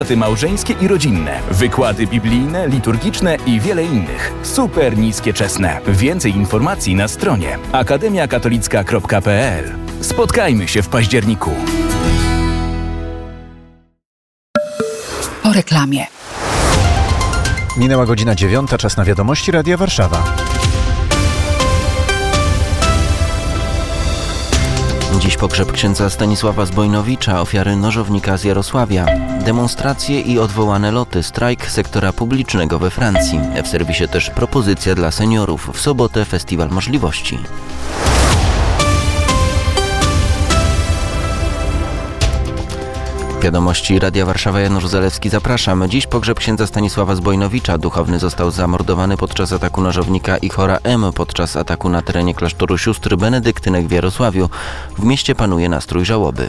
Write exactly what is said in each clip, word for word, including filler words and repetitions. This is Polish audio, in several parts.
małżeńskie i rodzinne, wykłady biblijne, liturgiczne i wiele innych. Super niskie czesne. Więcej informacji na stronie akademia katolicka kropka p l. Spotkajmy się w październiku. Po reklamie. Minęła godzina dziewiąta, czas na wiadomości Radia Warszawa. Dziś pogrzeb księdza Stanisława Zbojnowicza, ofiary nożownika z Jarosławia. Demonstracje i odwołane loty, strajk sektora publicznego we Francji. W serwisie też propozycja dla seniorów. W sobotę Festiwal Możliwości. Wiadomości Radia Warszawa, Janusz Zalewski, zapraszam. Dziś pogrzeb księdza Stanisława Zbojnowicza. Duchowny został zamordowany podczas ataku nożownika Ihora M. podczas ataku na terenie klasztoru sióstr benedyktynek w Jarosławiu. W mieście panuje nastrój żałoby.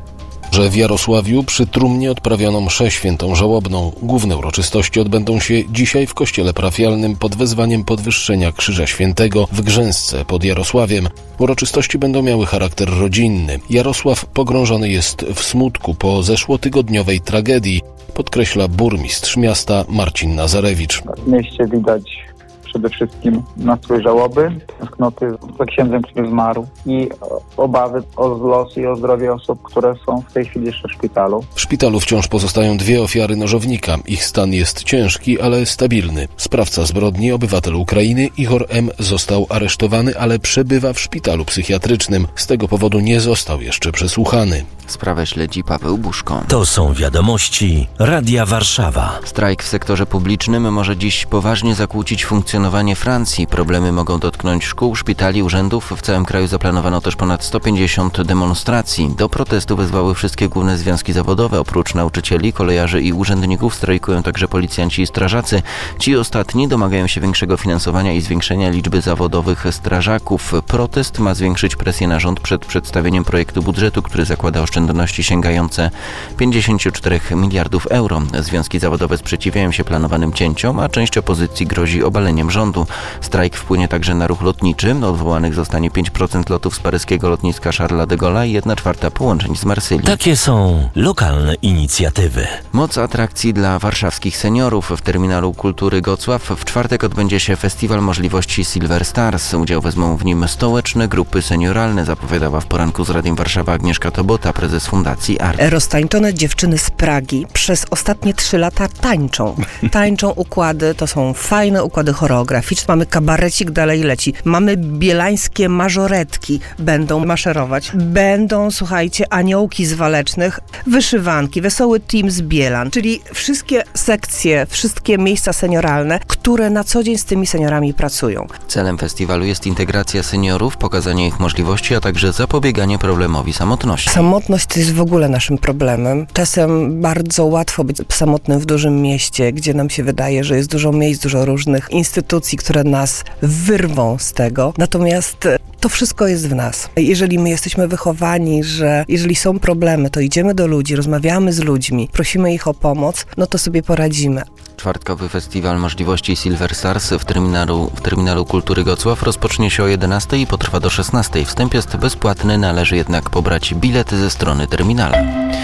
Że w Jarosławiu przy trumnie odprawiono mszę świętą żałobną. Główne uroczystości odbędą się dzisiaj w kościele parafialnym pod wezwaniem podwyższenia Krzyża Świętego w Grzęsce pod Jarosławiem. Uroczystości będą miały charakter rodzinny. Jarosław pogrążony jest w smutku po zeszłotygodniowej tragedii, podkreśla burmistrz miasta Marcin Nazarewicz. W mieście widać przede wszystkim nastrój żałoby, tęsknoty za księdzem, który zmarł i obawy o los i o zdrowie osób, które są w tej chwili jeszcze w szpitalu. W szpitalu wciąż pozostają dwie ofiary nożownika. Ich stan jest ciężki, ale stabilny. Sprawca zbrodni, obywatel Ukrainy, Ihor M. został aresztowany, ale przebywa w szpitalu psychiatrycznym. Z tego powodu nie został jeszcze przesłuchany. Sprawę śledzi Paweł Buszko. To są wiadomości Radia Warszawa. Strajk w sektorze publicznym może dziś poważnie zakłócić funkcjonowanie Francji. Problemy mogą dotknąć szkół, szpitali, urzędów. W całym kraju zaplanowano też ponad sto pięćdziesiąt demonstracji. Do protestu wezwały wszystkie główne związki zawodowe. Oprócz nauczycieli, kolejarzy i urzędników strajkują także policjanci i strażacy. Ci ostatni domagają się większego finansowania i zwiększenia liczby zawodowych strażaków. Protest ma zwiększyć presję na rząd przed przedstawieniem projektu budżetu, który zakłada oszczędności sięgające pięćdziesiąt cztery miliardów euro. Związki zawodowe sprzeciwiają się planowanym cięciom, a część opozycji grozi obaleniem rządu. Strajk wpłynie także na ruch lotniczy. Odwołanych zostanie pięć procent lotów z paryskiego lotniska Charlesa de Gaulle'a i jedna czwarta połączeń z Marsylii. Takie są lokalne inicjatywy. Moc atrakcji dla warszawskich seniorów. W Terminalu Kultury Gocław w czwartek odbędzie się Festiwal Możliwości Silver Stars. Udział wezmą w nim stołeczne grupy senioralne, zapowiadała w poranku z Radiem Warszawa Agnieszka Tobota, prezes Fundacji Art. Roztańczone dziewczyny z Pragi przez ostatnie trzy lata tańczą. Tańczą układy, to są fajne układy choreograficzne. Mamy kabarecik, dalej leci. Mamy bielańskie mażoretki, będą maszerować. Będą, słuchajcie, aniołki z Walecznych, wyszywanki, wesoły team z Bielan, czyli wszystkie sekcje, wszystkie miejsca senioralne, które na co dzień z tymi seniorami pracują. Celem festiwalu jest integracja seniorów, pokazanie ich możliwości, a także zapobieganie problemowi samotności. Samotność to jest w ogóle naszym problemem. Czasem bardzo łatwo być samotnym w dużym mieście, gdzie nam się wydaje, że jest dużo miejsc, dużo różnych instytucji, które nas wyrwą z tego. Natomiast to wszystko jest w nas. Jeżeli my jesteśmy wychowani, że jeżeli są problemy, to idziemy do ludzi, rozmawiamy z ludźmi, prosimy ich o pomoc, no to sobie poradzimy. Czwartkowy Festiwal Możliwości Silver Stars w Terminalu, w Terminalu Kultury Gocław rozpocznie się o jedenastej i potrwa do szesnastej. Wstęp jest bezpłatny, należy jednak pobrać bilet ze strony terminala.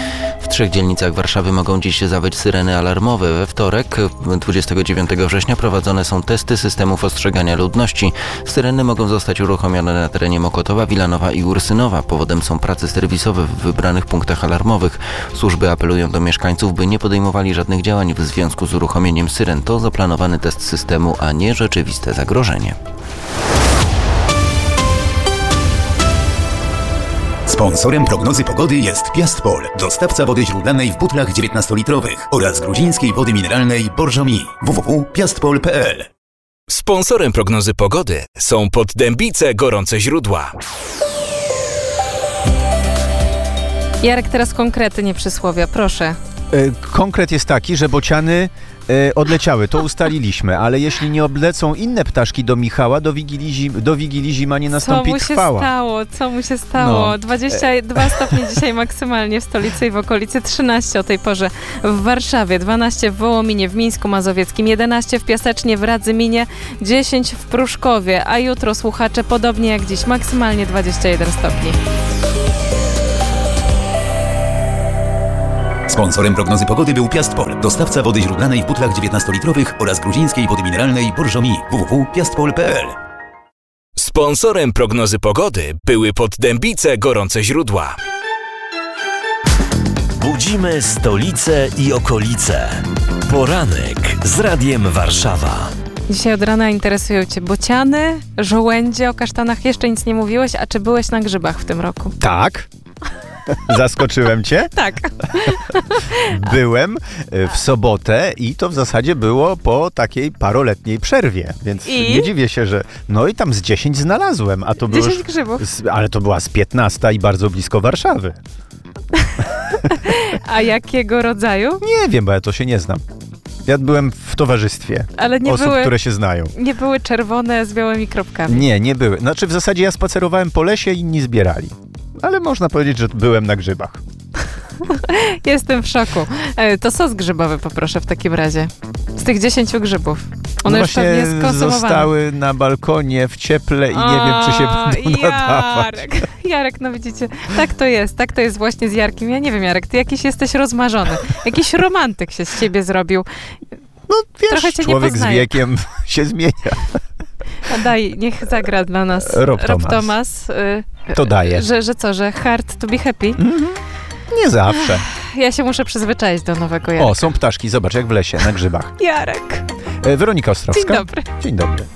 W trzech dzielnicach Warszawy mogą dziś zawyć syreny alarmowe. We wtorek, dwudziestego dziewiątego września, prowadzone są testy systemów ostrzegania ludności. Syreny mogą zostać uruchomione na terenie Mokotowa, Wilanowa i Ursynowa. Powodem są prace serwisowe w wybranych punktach alarmowych. Służby apelują do mieszkańców, by nie podejmowali żadnych działań w związku z uruchomieniem syren. To zaplanowany test systemu, a nie rzeczywiste zagrożenie. Sponsorem prognozy pogody jest Piastpol, dostawca wody źródlanej w butlach dziewiętnastolitrowych oraz gruzińskiej wody mineralnej Borżomi. w w w kropka piastpol kropka p l. Sponsorem prognozy pogody są Poddębice Gorące Źródła. Jarek, teraz konkrety, nie przysłowia, proszę. Konkret jest taki, że bociany e, odleciały, to ustaliliśmy, ale jeśli nie odlecą inne ptaszki do Michała, do Wigilii, zim, do Wigilii zima nie nastąpi trwała. Co mu się trwała. stało? Co mu się stało? No. dwadzieścia dwa stopnie dzisiaj maksymalnie w stolicy i w okolicy, trzynaście o tej porze w Warszawie, dwanaście w Wołominie, w Mińsku Mazowieckim, jedenaście w Piasecznie, w Radzyminie, dziesięć w Pruszkowie, a jutro, słuchacze, podobnie jak dziś, maksymalnie dwadzieścia jeden stopni. Sponsorem prognozy pogody był Piastpol, dostawca wody źródlanej w butlach dziewiętnastolitrowych oraz gruzińskiej wody mineralnej Borżomi. w w w kropka piastpol kropka p l. Sponsorem prognozy pogody były Poddębice Gorące Źródła. Budzimy stolicę i okolice. Poranek z Radiem Warszawa. Dzisiaj od rana interesują Cię bociany, żołędzie, o kasztanach jeszcze nic nie mówiłeś, a czy byłeś na grzybach w tym roku? Tak. Zaskoczyłem cię? Tak. Byłem w sobotę i to w zasadzie było po takiej paroletniej przerwie, więc I? nie dziwię się, że no i tam z dziesięć znalazłem, a to było dziesięć grzybów. z, ale to była z piętnasta i bardzo blisko Warszawy. A jakiego rodzaju? Nie wiem, bo ja to się nie znam. Ja byłem w towarzystwie Ale nie osób, były, które się znają. Nie były czerwone z białymi kropkami. Nie, nie były. Znaczy w zasadzie ja spacerowałem po lesie i inni zbierali. Ale można powiedzieć, że byłem na grzybach. Jestem w szoku. E, to sos grzybowy poproszę w takim razie. Z tych dziesięciu grzybów. One no już pewnie właśnie skonsumowane. zostały na balkonie w cieple i nie wiem, czy się będą nadawać. Jarek, Jarek, no widzicie, tak to jest, tak to jest właśnie z Jarkiem. Ja nie wiem, Jarek, ty jakiś jesteś rozmarzony. Jakiś romantyk się z ciebie zrobił. No wiesz, Trochę cię nie człowiek z poznaję. wiekiem się zmienia. A daj, niech zagra dla nas Rob Rob Thomas. Thomas. Y, To daje. Że, że co, że hard to be happy? Mm-hmm. Nie zawsze. Ja się muszę przyzwyczaić do nowego Jarka. O, są ptaszki, zobacz, jak w lesie, na grzybach. Jarek. E, Weronika Ostrowska. Dzień dobry. Dzień dobry.